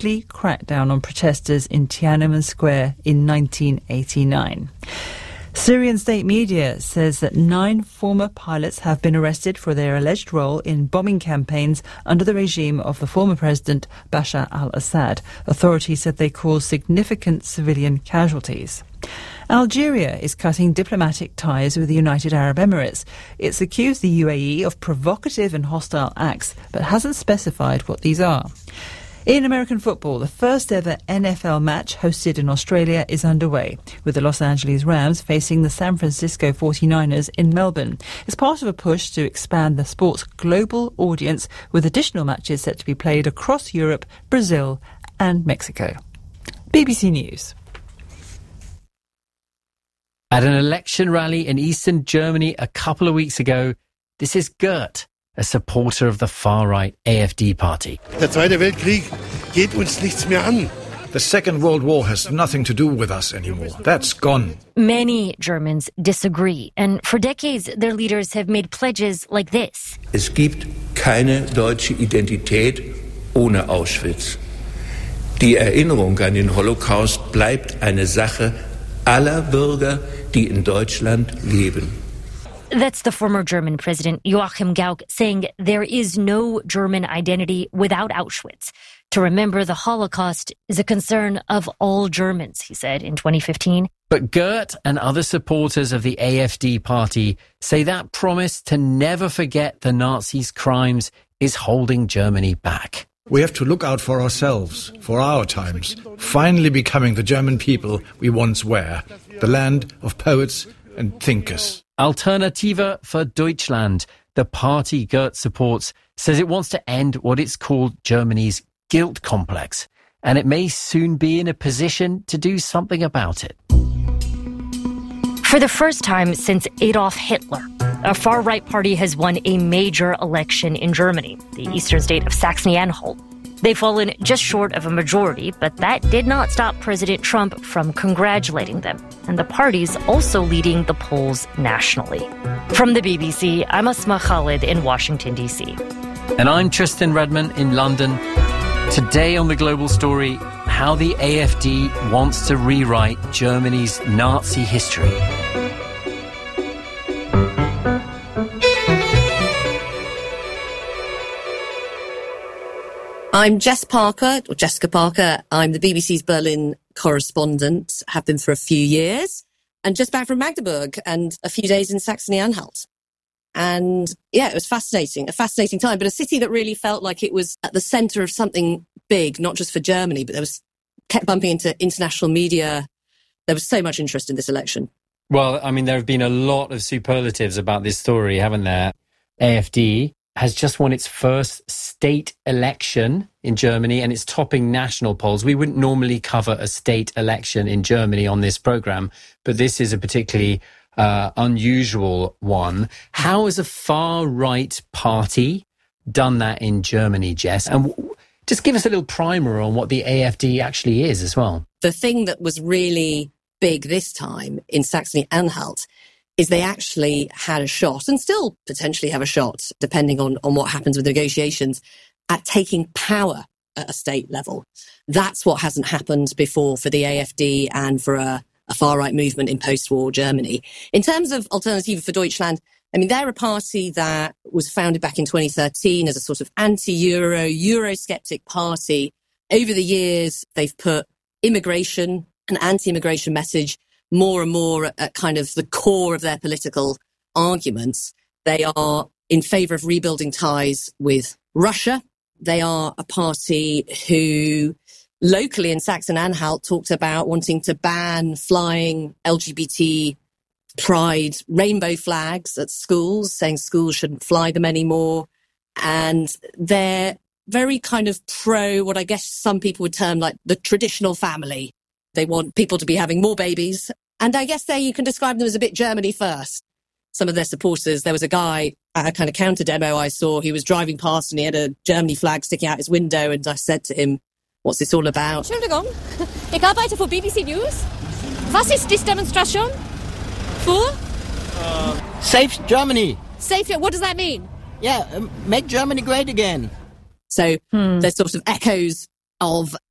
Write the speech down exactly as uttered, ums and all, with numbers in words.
deadly crackdown on protesters in Tiananmen Square in nineteen eighty-nine. Syrian state media says that nine former pilots have been arrested for their alleged role in bombing campaigns under the regime of the former president Bashar al-Assad. Authorities said they caused significant civilian casualties. Algeria is cutting diplomatic ties with the United Arab Emirates. It's accused the U A E of provocative and hostile acts, but hasn't specified what these are. In American football, the first ever N F L match hosted in Australia is underway, with the Los Angeles Rams facing the San Francisco forty-niners in Melbourne. It's part of a push to expand the sport's global audience, with additional matches set to be played across Europe, Brazil and Mexico. B B C News. At an election rally in eastern Germany a couple of weeks ago, this is Gert, a supporter of the far-right A F D party. Der Zweite Weltkrieg geht uns nichts mehr an. The Second World War has nothing to do with us anymore. That's gone. Many Germans disagree, and for decades their leaders have made pledges like this. Es gibt keine deutsche Identität ohne Auschwitz. Die Erinnerung an den Holocaust bleibt eine Sache aller Bürger, die in Deutschland leben. That's the former German president Joachim Gauck saying there is no German identity without Auschwitz. To remember the Holocaust is a concern of all Germans, he said in twenty fifteen. But Gert and other supporters of the A F D party say that promise to never forget the Nazis' crimes is holding Germany back. We have to look out for ourselves, for our times, finally becoming the German people we once were, the land of poets and thinkers. Alternative für Deutschland, the party Gert supports, says it wants to end what it's called Germany's guilt complex, and it may soon be in a position to do something about it. For the first time since Adolf Hitler, a far-right party has won a major election in Germany, the eastern state of Saxony-Anhalt. They've fallen just short of a majority, but that did not stop President Trump from congratulating them. And the party's also leading the polls nationally. From the B B C, I'm Asma Khalid in Washington, D C. And I'm Tristan Redman in London. Today on The Global Story, how the A F D wants to rewrite Germany's Nazi history. I'm Jess Parker, or Jessica Parker. I'm the B B C's Berlin correspondent, have been for a few years, and just back from Magdeburg and a few days in Saxony-Anhalt. And yeah, it was fascinating, a fascinating time, but a city that really felt like it was at the centre of something big, not just for Germany, but there was kept bumping into international media. There was so much interest in this election. Well, I mean, there have been a lot of superlatives about this story, haven't there? A F D has just won its first state election in Germany, and it's topping national polls. We wouldn't normally cover a state election in Germany on this programme, but this is a particularly uh, unusual one. How has a far-right party done that in Germany, Jess? And w- just give us a little primer on what the A F D actually is as well. The thing that was really big this time in Saxony-Anhalt is they actually had a shot, and still potentially have a shot, depending on, on what happens with negotiations, at taking power at a state level. That's what hasn't happened before for the A F D and for a, a far-right movement in post-war Germany. In terms of Alternative für Deutschland, I mean, they're a party that was founded back in twenty thirteen as a sort of anti-Euro, Eurosceptic party. Over the years, they've put immigration, an anti-immigration message, more and more at, at kind of the core of their political arguments. They are in favour of rebuilding ties with Russia. They are a party who locally in Saxony-Anhalt talked about wanting to ban flying L G B T pride rainbow flags at schools, saying schools shouldn't fly them anymore. And they're very kind of pro what I guess some people would term like the traditional family. They want people to be having more babies. And I guess there you can describe them as a bit Germany first. Some of their supporters, there was a guy at a kind of counter demo I saw, he was driving past and he had a Germany flag sticking out his window, and I said to him, what's this all about? Entschuldigung, ich arbeite für B B C News. Was ist this demonstration? For? Uh, Save Germany. Save, what does that mean? Yeah, um, make Germany great again. So hmm. there's sort of echoes of